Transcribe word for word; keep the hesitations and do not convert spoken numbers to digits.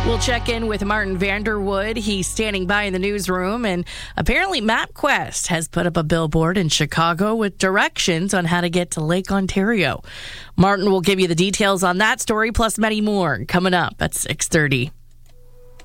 We'll check in with Martin Vanderwood. He's standing by in the newsroom, and apparently MapQuest has put up a billboard in Chicago with directions on how to get to Lake Ontario. Martin will give you the details on that story, plus many more, coming up at six thirty.